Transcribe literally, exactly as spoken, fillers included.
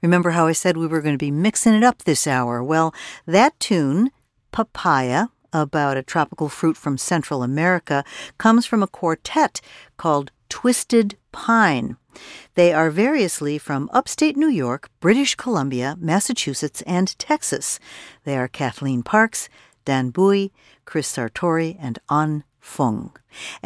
Remember how I said we were going to be mixing it up this hour? Well, that tune, Papaya, about a tropical fruit from Central America, comes from a quartet called Twisted Pine. They are variously from upstate New York, British Columbia, Massachusetts, and Texas. They are Kathleen Parks, Dan Bowie, Chris Sartori, and An Fung.